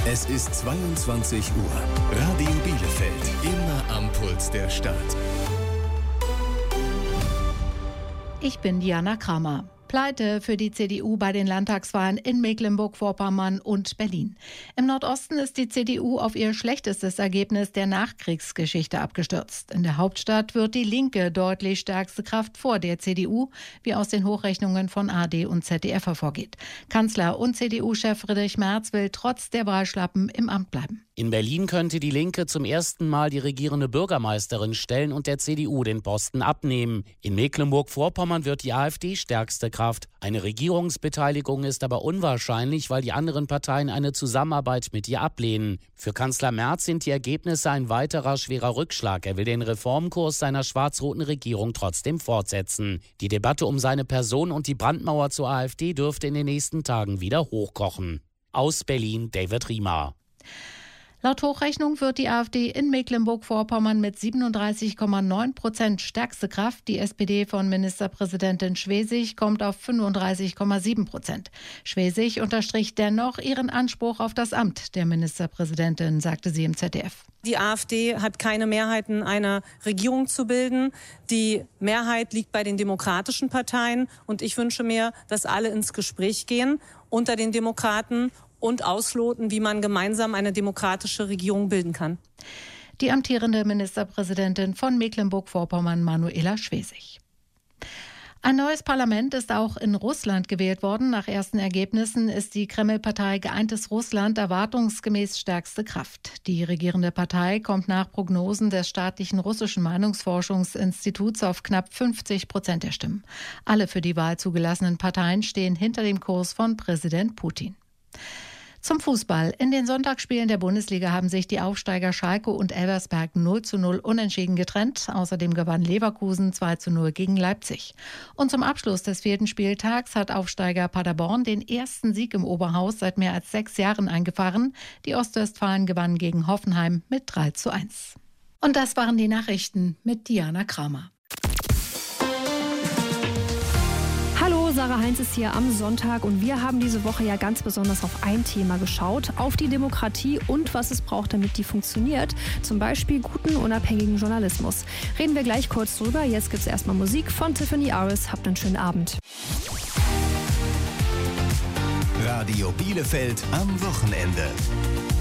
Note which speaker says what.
Speaker 1: Es ist 22 Uhr. Radio Bielefeld. Immer am Puls der Stadt.
Speaker 2: Ich bin Diana Kramer. Pleite für die CDU bei den Landtagswahlen in Mecklenburg-Vorpommern und Berlin. Im Nordosten ist die CDU auf ihr schlechtestes Ergebnis der Nachkriegsgeschichte abgestürzt. In der Hauptstadt wird die Linke deutlich stärkste Kraft vor der CDU, wie aus den Hochrechnungen von ARD und ZDF hervorgeht. Kanzler und CDU-Chef Friedrich Merz will trotz der Wahlschlappen im Amt bleiben.
Speaker 3: In Berlin könnte die Linke zum ersten Mal die regierende Bürgermeisterin stellen und der CDU den Posten abnehmen. In Mecklenburg-Vorpommern wird die AfD stärkste Kraft. Eine Regierungsbeteiligung ist aber unwahrscheinlich, weil die anderen Parteien eine Zusammenarbeit mit ihr ablehnen. Für Kanzler Merz sind die Ergebnisse ein weiterer schwerer Rückschlag. Er will den Reformkurs seiner schwarz-roten Regierung trotzdem fortsetzen. Die Debatte um seine Person und die Brandmauer zur AfD dürfte in den nächsten Tagen wieder hochkochen. Aus Berlin, David Riemer.
Speaker 2: Laut Hochrechnung wird die AfD in Mecklenburg-Vorpommern mit 37,9% stärkste Kraft. Die SPD von Ministerpräsidentin Schwesig kommt auf 35,7%. Schwesig unterstrich dennoch ihren Anspruch auf das Amt der Ministerpräsidentin, sagte sie im ZDF.
Speaker 4: Die AfD hat keine Mehrheiten, eine Regierung zu bilden. Die Mehrheit liegt bei den demokratischen Parteien. Und ich wünsche mir, dass alle ins Gespräch gehen unter den Demokraten und ausloten, wie man gemeinsam eine demokratische Regierung bilden kann.
Speaker 2: Die amtierende Ministerpräsidentin von Mecklenburg-Vorpommern, Manuela Schwesig. Ein neues Parlament ist auch in Russland gewählt worden. Nach ersten Ergebnissen ist die Kreml-Partei Geeintes Russland erwartungsgemäß stärkste Kraft. Die regierende Partei kommt nach Prognosen des staatlichen russischen Meinungsforschungsinstituts auf knapp 50% der Stimmen. Alle für die Wahl zugelassenen Parteien stehen hinter dem Kurs von Präsident Putin. Zum Fußball. In den Sonntagsspielen der Bundesliga haben sich die Aufsteiger Schalke und Elversberg 0:0 unentschieden getrennt. Außerdem gewann Leverkusen 2:0 gegen Leipzig. Und zum Abschluss des 4. Spieltags hat Aufsteiger Paderborn den ersten Sieg im Oberhaus seit mehr als 6 Jahren eingefahren. Die Ostwestfalen gewannen gegen Hoffenheim mit 3:1. Und das waren die Nachrichten mit Diana Kramer.
Speaker 5: Hallo, Sarah Heinz ist hier am Sonntag und wir haben diese Woche ja ganz besonders auf ein Thema geschaut, auf die Demokratie und was es braucht, damit die funktioniert. Zum Beispiel guten, unabhängigen Journalismus. Reden wir gleich kurz drüber. Jetzt gibt es erstmal Musik von Tiffany Aris. Habt einen schönen Abend.
Speaker 1: Radio Bielefeld am Wochenende.